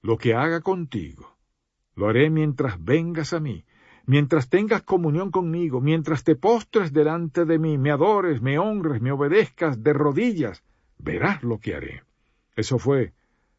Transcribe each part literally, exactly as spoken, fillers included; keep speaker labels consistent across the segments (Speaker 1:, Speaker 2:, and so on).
Speaker 1: Lo que haga contigo, lo haré mientras vengas a mí, mientras tengas comunión conmigo, mientras te postres delante de mí, me adores, me honres, me obedezcas de rodillas, verás lo que haré. Eso fue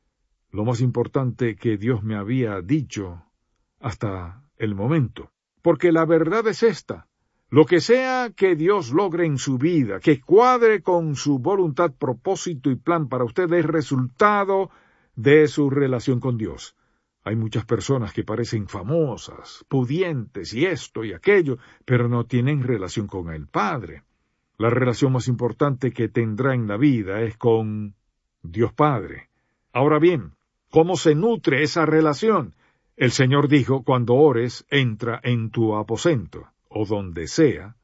Speaker 1: lo más importante que Dios me había dicho hasta el momento. Porque la verdad es esta: lo que sea que Dios logre en su vida, que cuadre con su voluntad, propósito y plan para usted, es resultado de su relación con Dios. Hay muchas personas que parecen famosas, pudientes y esto y aquello, pero no tienen relación con el Padre. La relación más importante que tendrá en la vida es con Dios Padre. Ahora bien, ¿cómo se nutre esa relación? El Señor dijo: cuando ores, entra en tu aposento, o donde sea,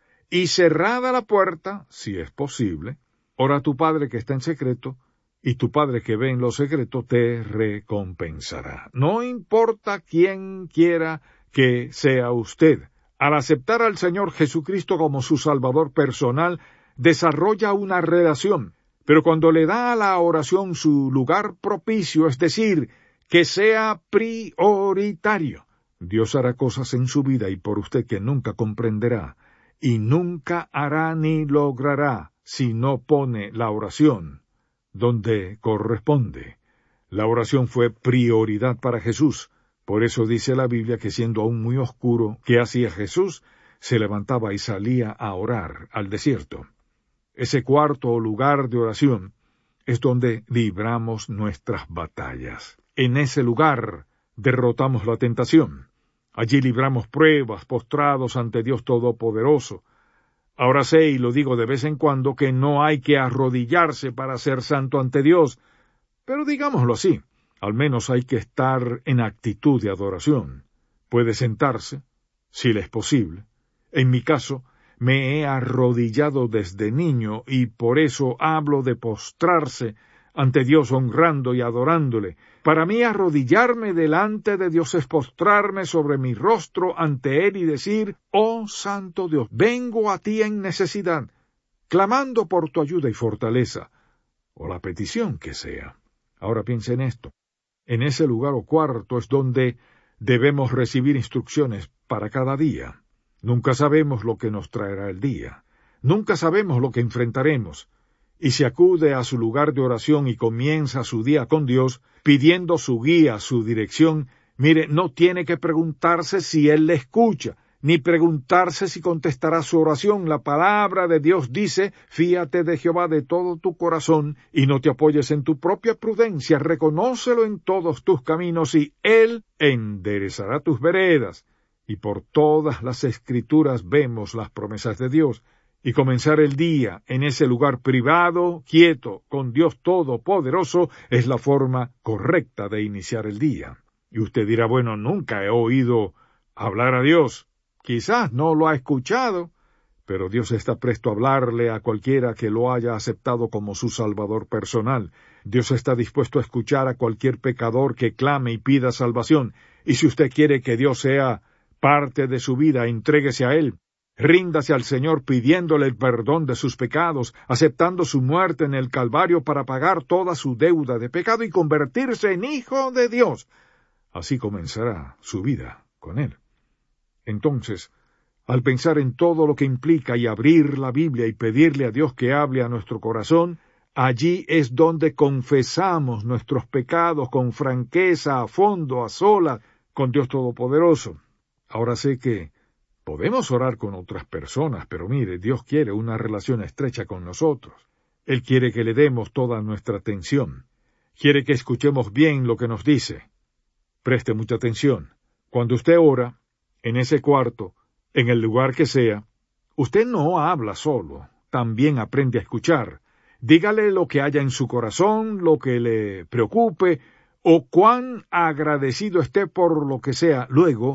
Speaker 1: y cerrada la puerta, si es posible, ora a tu Padre que está en secreto, y tu Padre que ve en lo secreto te recompensará. No importa quién quiera que sea usted. Al aceptar al Señor Jesucristo como su Salvador personal, desarrolla una relación. Pero cuando le da a la oración su lugar propicio, es decir, que sea prioritario, Dios hará cosas en su vida y por usted que nunca comprenderá, y nunca hará ni logrará si no pone la oración donde corresponde. La oración fue prioridad para Jesús. Por eso dice la Biblia que siendo aún muy oscuro, ¿qué hacía Jesús? Se levantaba y salía a orar al desierto. Ese cuarto lugar de oración es donde libramos nuestras batallas. En ese lugar derrotamos la tentación. Allí libramos pruebas, postrados ante Dios Todopoderoso. Ahora sé, y lo digo de vez en cuando, que no hay que arrodillarse para ser santo ante Dios, pero digámoslo así, al menos hay que estar en actitud de adoración. Puede sentarse, si le es posible. En mi caso, me he arrodillado desde niño y por eso hablo de postrarse ante Dios honrando y adorándole. Para mí arrodillarme delante de Dios es postrarme sobre mi rostro ante Él y decir: «Oh Santo Dios, vengo a ti en necesidad, clamando por tu ayuda y fortaleza», o la petición que sea. Ahora piense en esto. En ese lugar o cuarto es donde debemos recibir instrucciones para cada día. Nunca sabemos lo que nos traerá el día. Nunca sabemos lo que enfrentaremos. Y si acude a su lugar de oración y comienza su día con Dios, pidiendo su guía, su dirección, mire, no tiene que preguntarse si Él le escucha, ni preguntarse si contestará su oración. La palabra de Dios dice: «Fíate de Jehová de todo tu corazón, y no te apoyes en tu propia prudencia, reconócelo en todos tus caminos, y Él enderezará tus veredas». Y por todas las Escrituras vemos las promesas de Dios. Y comenzar el día en ese lugar privado, quieto, con Dios Todopoderoso, es la forma correcta de iniciar el día. Y usted dirá: «Bueno, nunca he oído hablar a Dios». Quizás no lo ha escuchado, pero Dios está presto a hablarle a cualquiera que lo haya aceptado como su Salvador personal. Dios está dispuesto a escuchar a cualquier pecador que clame y pida salvación. Y si usted quiere que Dios sea parte de su vida, entréguese a Él. Ríndase al Señor pidiéndole el perdón de sus pecados, aceptando su muerte en el Calvario para pagar toda su deuda de pecado y convertirse en hijo de Dios. Así comenzará su vida con Él. Entonces, al pensar en todo lo que implica y abrir la Biblia y pedirle a Dios que hable a nuestro corazón, allí es donde confesamos nuestros pecados con franqueza, a fondo, a solas, con Dios Todopoderoso. Ahora sé que podemos orar con otras personas, pero mire, Dios quiere una relación estrecha con nosotros. Él quiere que le demos toda nuestra atención. Quiere que escuchemos bien lo que nos dice. Preste mucha atención. Cuando usted ora, en ese cuarto, en el lugar que sea, usted no habla solo, también aprende a escuchar. Dígale lo que haya en su corazón, lo que le preocupe, o cuán agradecido esté por lo que sea. Luego,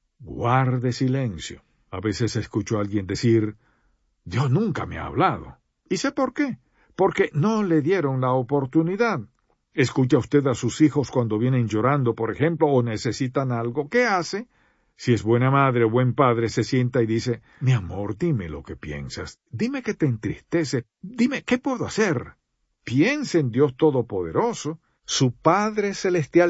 Speaker 1: guarde silencio. A veces escucho a alguien decir: «Dios nunca me ha hablado». ¿Y sé por qué? Porque no le dieron la oportunidad. ¿Escucha usted a sus hijos cuando vienen llorando, por ejemplo, o necesitan algo? ¿Qué hace? Si es buena madre o buen padre, se sienta y dice: «Mi amor, dime lo que piensas. Dime qué te entristece. Dime qué puedo hacer». Piensa en Dios Todopoderoso. Su Padre Celestial